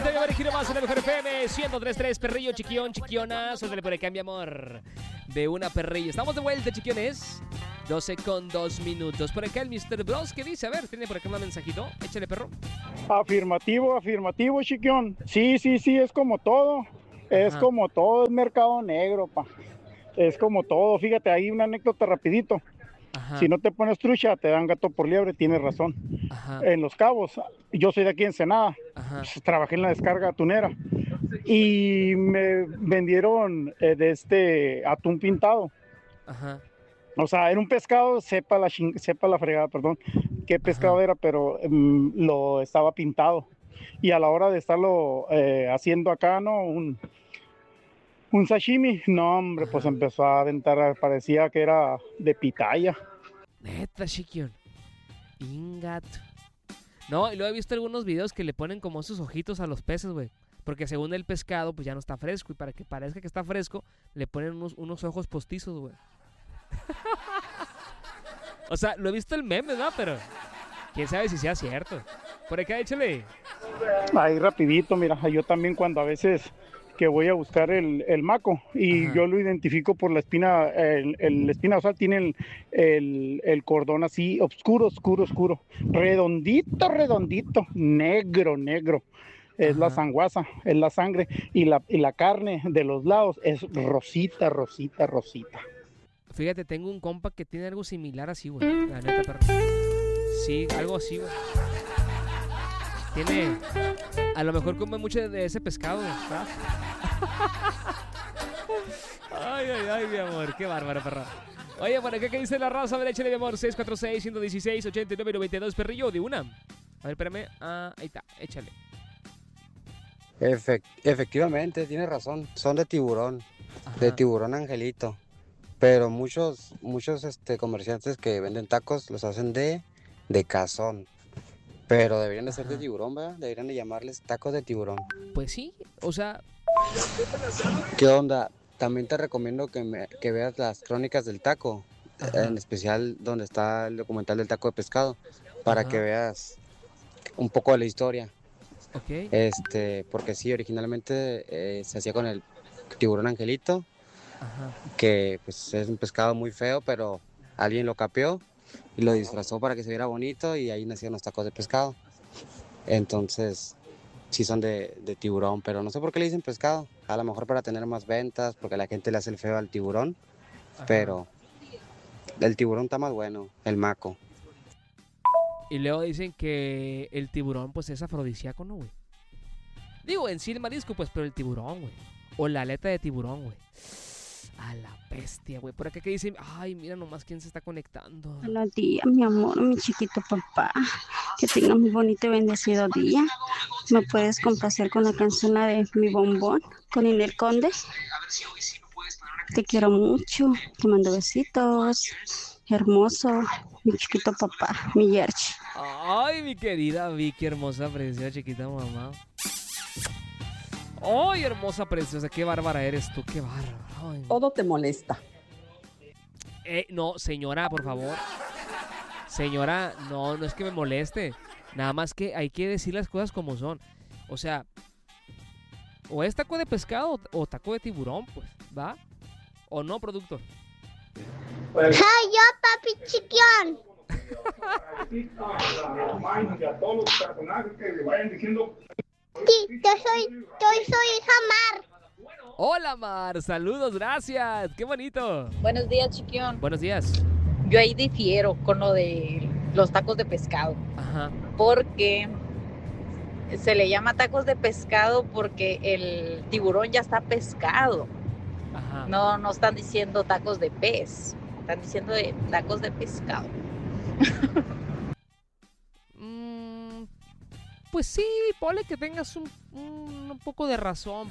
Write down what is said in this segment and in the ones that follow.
de mi amor y quiero más en la mejor FM 103.3, perrillo, chiquión, chiquiona. Suéltale por acá, mi amor. De una perrillo. Estamos de vuelta, chiquiones. 12:02. Por acá el Mr. Bros, ¿qué dice? A ver, tiene por acá un mensajito. Échale, perro. Afirmativo, chiquión. Sí, es como todo. Es Ajá. como todo, es mercado negro, pa. Es como todo. Fíjate, hay una anécdota rapidito. Ajá. Si no te pones trucha, te dan gato por liebre, tienes razón. Ajá. En Los Cabos, yo soy de aquí en Ensenada, Ajá. trabajé en la descarga atunera y me vendieron de atún pintado. Ajá. O sea, era un pescado, sepa la fregada, perdón, qué pescado Ajá. era, pero lo estaba pintado. Y a la hora de estarlo haciendo acá, ¿no? Un sashimi, no, hombre, pues Ajá. empezó a aventar, parecía que era de pitaya. Neta, chiquión. Ingat. No, y luego he visto algunos videos que le ponen como sus ojitos a los peces, güey. Porque según el pescado, pues ya no está fresco. Y para que parezca que está fresco, le ponen unos ojos postizos, güey. O sea, lo he visto el meme, ¿no? Pero quién sabe si sea cierto. Por acá, échale. Ahí rapidito, mira, yo también cuando a veces que voy a buscar el maco y Ajá. yo lo identifico por la espina, el espina dorsal tiene el cordón así oscuro, redondito, negro. Es la Ajá. sanguaza, es la sangre y la carne de los lados es rosita. Fíjate, tengo un compa que tiene algo similar así, güey. La neta, perro. Sí, algo así, güey. Tiene... A lo mejor come mucho de ese pescado, ¿verdad? Ay, mi amor. Qué bárbaro, perro. Oye, por acá, ¿qué dice la raza? A ver, échale, mi amor. 646-116-89-92, perrillo, de una. A ver, espérame. Ahí está, échale. Efectivamente, tienes razón. Son de tiburón, Ajá. de tiburón angelito. Pero muchos comerciantes que venden tacos los hacen de cazón. Pero deberían de ser de Ajá. tiburón, ¿verdad? Deberían de llamarles tacos de tiburón. Pues sí, o sea... ¿Qué onda? También te recomiendo que veas las crónicas del taco, Ajá. en especial donde está el documental del taco de pescado, para Ajá. que veas un poco de la historia. Ok. Porque sí, originalmente se hacía con el tiburón angelito, Ajá. que pues es un pescado muy feo, pero alguien lo capeó y lo disfrazó para que se viera bonito y ahí nacieron los tacos de pescado. Entonces, sí son de tiburón, pero no sé por qué le dicen pescado. A lo mejor para tener más ventas, porque la gente le hace el feo al tiburón, Ajá. pero el tiburón está más bueno, el maco. Y luego dicen que el tiburón, pues, es afrodisíaco, ¿no, güey? Digo, en sí el marisco, pues, pero el tiburón, güey. O la aleta de tiburón, güey. A la bestia, güey. Por acá que dicen, ay, mira nomás quién se está conectando. Buenos días, mi amor, mi chiquito papá. Que tengas muy bonito y bendecido día. ¿Me puedes complacer con la canción de Mi Bombón con Inel Conde? Te quiero mucho. Te mando besitos. Hermoso, mi chiquito papá, mi Yerchi. Ay, mi querida Vicky, hermosa, preciosa, chiquita mamá. Ay, hermosa, preciosa, qué bárbara eres tú, qué bárbara. Ay. Todo te molesta. No, señora, por favor. Señora, no es que me moleste. Nada más que hay que decir las cosas como son. O sea, o es taco de pescado o taco de tiburón, pues, ¿va? ¿O no, productor? Soy yo, papi chiquión. Sí, yo soy Samar. Hola, Mar, saludos, gracias, qué bonito. Buenos días, chiquión. Buenos días. Yo ahí difiero con lo de los tacos de pescado. Ajá. Porque se le llama tacos de pescado porque el tiburón ya está pescado. Ajá. No están diciendo tacos de pez, están diciendo tacos de pescado. Pues sí, ponle que tengas un poco de razón,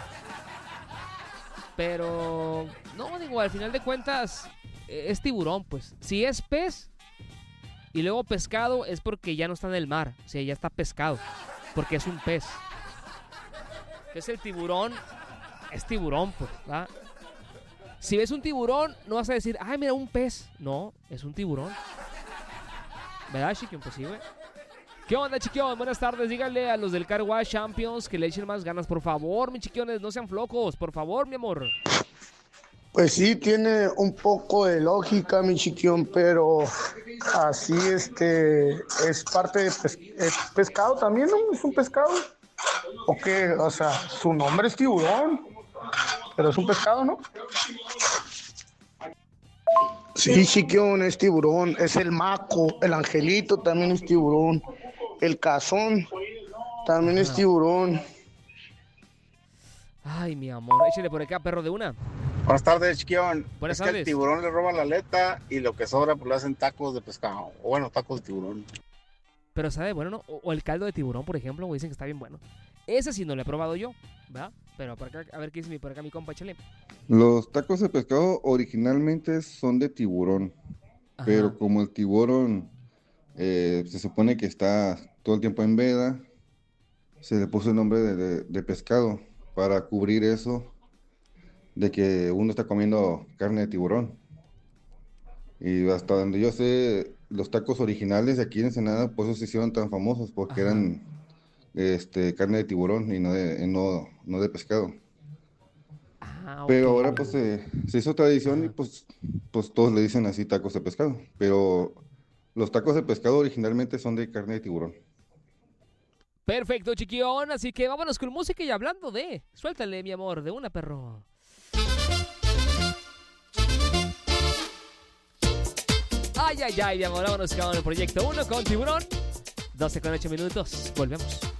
pero no, digo, al final de cuentas es tiburón, pues. Si es pez y luego pescado es porque ya no está en el mar, o sea, ya está pescado, porque es un pez. Es el tiburón, es tiburón, pues, ¿verdad? Si ves un tiburón, no vas a decir, ay, mira, un pez. No, es un tiburón. ¿Verdad, Chiquión? Pues sí, güey. ¿Qué onda, chiquión? Buenas tardes. Díganle a los del Car Wash Champions que le echen más ganas, por favor, mis chiquiones. No sean flojos, por favor, mi amor. Pues sí, tiene un poco de lógica, mi chiquión, pero así es parte de pescado también, ¿no? Es un pescado. ¿O qué? O sea, su nombre es tiburón, pero es un pescado, ¿no? Sí, chiquión, es tiburón, es el maco, el angelito también es tiburón, el cazón también es tiburón. Ay, mi amor, échale por acá, perro de una. Buenas tardes, chiquión. Buenas es tardes. Que el tiburón le roba la aleta y lo que sobra pues le hacen tacos de pescado. O bueno, tacos de tiburón. Pero sabe bueno, ¿no? O el caldo de tiburón, por ejemplo, dicen que está bien bueno. Ese sí no lo he probado yo, ¿verdad? Pero por acá, a ver qué dice por acá mi compa, échale. Los tacos de pescado originalmente son de tiburón, Ajá. pero como el tiburón se supone que está todo el tiempo en veda, se le puso el nombre de pescado para cubrir eso de que uno está comiendo carne de tiburón. Y hasta donde yo sé, los tacos originales de aquí en Ensenada, por eso se hicieron tan famosos, porque Ajá. eran carne de tiburón y no de pescado. Ah, Pero ok. ahora pues se hizo tradición y pues todos le dicen así tacos de pescado. Pero los tacos de pescado originalmente son de carne de tiburón. Perfecto, chiquión. Así que vámonos con música y hablando de... Suéltale, mi amor, de una, perro. Ay, mi amor. Vámonos con el proyecto 1 con Tiburón. 12 con 8 minutos. Volvemos.